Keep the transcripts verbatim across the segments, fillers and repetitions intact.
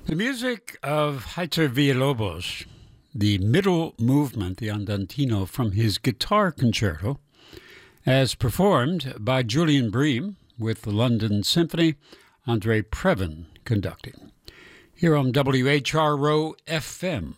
The music of Heitor Villalobos, the middle movement, the Andantino, from his guitar concerto, as performed by Julian Bream with the London Symphony, Andre Previn conducting. Here on W H R O F M.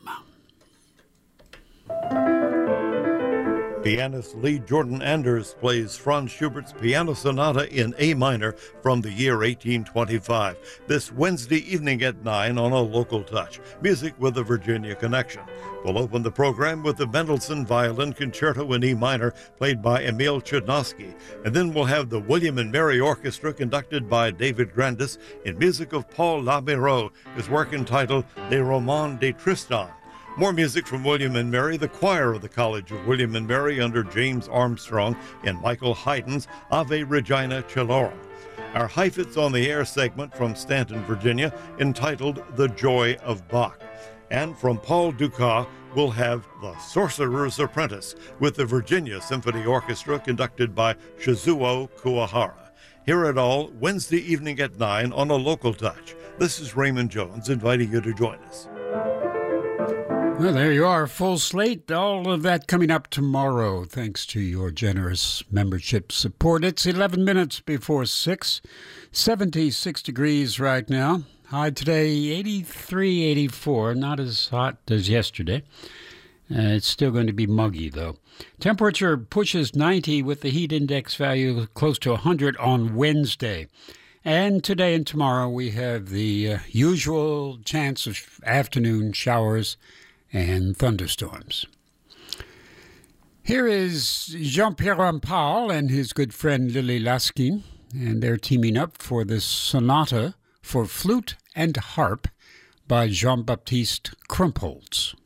Pianist Lee Jordan Anders plays Franz Schubert's Piano Sonata in A minor from the year eighteen twenty-five. This Wednesday evening at nine on a Local Touch. Music with a Virginia connection. We'll open the program with the Mendelssohn Violin Concerto in E minor played by Emil Chudnovsky. And then we'll have the William and Mary Orchestra conducted by David Grandis in music of Paul Labero, his work entitled Les Romans de Tristan. More music from William and Mary, the choir of the College of William and Mary under James Armstrong and Michael Haydn's Ave Regina Celorum. Our Heifetz on the Air segment from Stanton, Virginia, entitled The Joy of Bach. And from Paul Dukas, we'll have The Sorcerer's Apprentice with the Virginia Symphony Orchestra conducted by Shizuo Kuwahara. Hear it all Wednesday evening at nine on a Local Touch. This is Raymond Jones inviting you to join us. Well, there you are, full slate. All of that coming up tomorrow, thanks to your generous membership support. It's eleven minutes before six, seventy-six degrees right now. High today, eighty-three, eighty-four, not as hot as yesterday. Uh, it's still going to be muggy, though. Temperature pushes ninety with the heat index value close to one hundred on Wednesday. And today and tomorrow we have the uh, usual chance of afternoon showers and thunderstorms. Here is Jean-Pierre Rampal and his good friend Lily Laskin, and they're teaming up for this sonata for flute and harp by Jean-Baptiste Krumpholz.